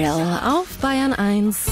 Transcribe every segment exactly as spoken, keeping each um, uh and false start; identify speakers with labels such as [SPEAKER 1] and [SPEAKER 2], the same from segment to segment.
[SPEAKER 1] Auf Bayern eins.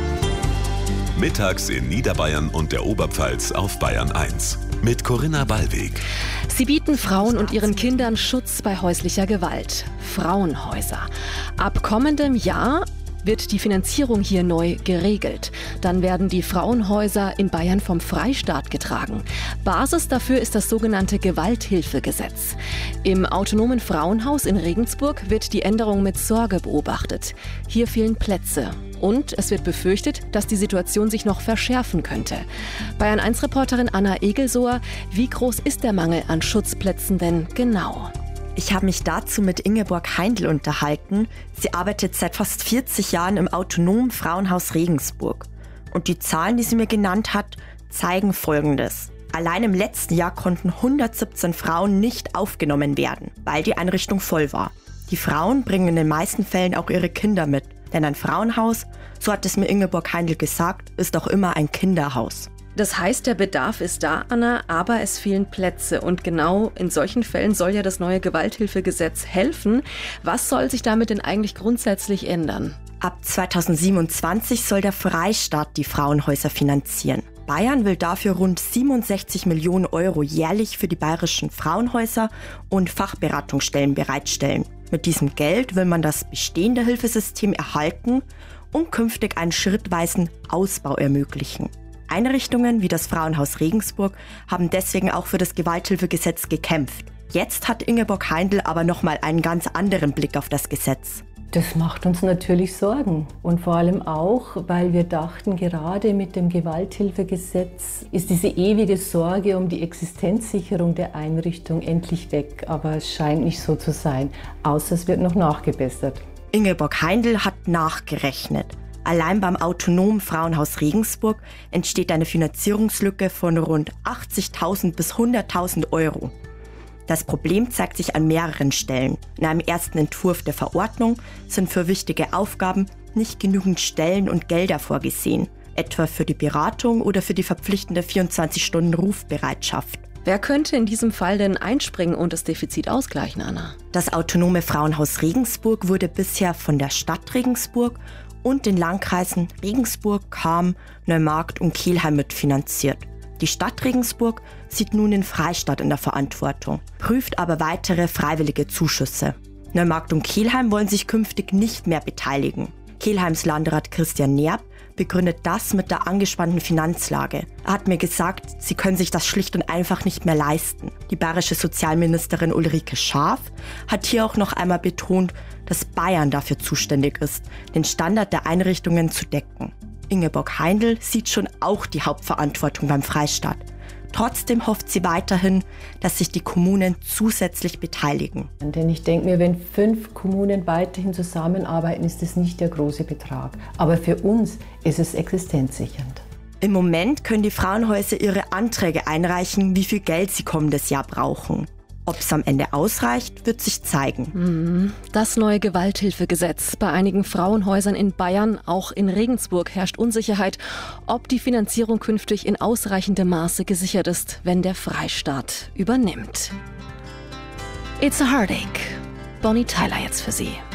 [SPEAKER 2] Mittags in Niederbayern und der Oberpfalz auf Bayern eins. Mit Corinna Ballweg.
[SPEAKER 1] Sie bieten Frauen und ihren Kindern Schutz bei häuslicher Gewalt. Frauenhäuser. Ab kommendem Jahr wird die Finanzierung hier neu geregelt. Dann werden die Frauenhäuser in Bayern vom Freistaat getragen. Basis dafür ist das sogenannte Gewalthilfegesetz. Im autonomen Frauenhaus in Regensburg wird die Änderung mit Sorge beobachtet. Hier fehlen Plätze. Und es wird befürchtet, dass die Situation sich noch verschärfen könnte. Bayern eins Reporterin Anna Egelsohr, wie groß ist der Mangel an Schutzplätzen denn genau?
[SPEAKER 3] Ich habe mich dazu mit Ingeborg Heindl unterhalten. Sie arbeitet seit fast vierzig Jahren im autonomen Frauenhaus Regensburg. Und die Zahlen, die sie mir genannt hat, zeigen Folgendes. Allein im letzten Jahr konnten hundertsiebzehn Frauen nicht aufgenommen werden, weil die Einrichtung voll war. Die Frauen bringen in den meisten Fällen auch ihre Kinder mit. Denn ein Frauenhaus, so hat es mir Ingeborg Heindl gesagt, ist auch immer ein Kinderhaus.
[SPEAKER 1] Das heißt, der Bedarf ist da, Anna, aber es fehlen Plätze. Und genau in solchen Fällen soll ja das neue Gewalthilfegesetz helfen. Was soll sich damit denn eigentlich grundsätzlich ändern?
[SPEAKER 3] Ab zweitausendsiebenundzwanzig soll der Freistaat die Frauenhäuser finanzieren. Bayern will dafür rund siebenundsechzig Millionen Euro jährlich für die bayerischen Frauenhäuser und Fachberatungsstellen bereitstellen. Mit diesem Geld will man das bestehende Hilfesystem erhalten und künftig einen schrittweisen Ausbau ermöglichen. Einrichtungen wie das Frauenhaus Regensburg haben deswegen auch für das Gewalthilfegesetz gekämpft. Jetzt hat Ingeborg Heindl aber nochmal einen ganz anderen Blick auf das Gesetz.
[SPEAKER 4] Das macht uns natürlich Sorgen und vor allem auch, weil wir dachten, gerade mit dem Gewalthilfegesetz ist diese ewige Sorge um die Existenzsicherung der Einrichtung endlich weg. Aber es scheint nicht so zu sein, außer es wird noch nachgebessert.
[SPEAKER 3] Ingeborg Heindl hat nachgerechnet. Allein beim autonomen Frauenhaus Regensburg entsteht eine Finanzierungslücke von rund achtzigtausend bis hunderttausend Euro. Das Problem zeigt sich an mehreren Stellen. In einem ersten Entwurf der Verordnung sind für wichtige Aufgaben nicht genügend Stellen und Gelder vorgesehen, etwa für die Beratung oder für die verpflichtende vierundzwanzig Stunden Rufbereitschaft.
[SPEAKER 1] Wer könnte in diesem Fall denn einspringen und das Defizit ausgleichen, Anna?
[SPEAKER 3] Das autonome Frauenhaus Regensburg wurde bisher von der Stadt Regensburg und den Landkreisen Regensburg, Cham, Neumarkt und Kelheim mitfinanziert. Die Stadt Regensburg sieht nun den Freistaat in der Verantwortung, prüft aber weitere freiwillige Zuschüsse. Neumarkt und Kelheim wollen sich künftig nicht mehr beteiligen. Kelheims Landrat Christian Nerb begründet das mit der angespannten Finanzlage. Er hat mir gesagt, sie können sich das schlicht und einfach nicht mehr leisten. Die bayerische Sozialministerin Ulrike Schaaf hat hier auch noch einmal betont, dass Bayern dafür zuständig ist, den Standard der Einrichtungen zu decken. Ingeborg Heindl sieht schon auch die Hauptverantwortung beim Freistaat. Trotzdem hofft sie weiterhin, dass sich die Kommunen zusätzlich beteiligen.
[SPEAKER 4] Denn ich denke mir, wenn fünf Kommunen weiterhin zusammenarbeiten, ist das nicht der große Betrag. Aber für uns ist es existenzsichernd.
[SPEAKER 3] Im Moment können die Frauenhäuser ihre Anträge einreichen, wie viel Geld sie kommendes Jahr brauchen. Ob es am Ende ausreicht, wird sich zeigen.
[SPEAKER 1] Das neue Gewalthilfegesetz. Bei einigen Frauenhäusern in Bayern, auch in Regensburg, herrscht Unsicherheit, ob die Finanzierung künftig in ausreichendem Maße gesichert ist, wenn der Freistaat übernimmt. It's a Heartache. Bonnie Tyler jetzt für Sie.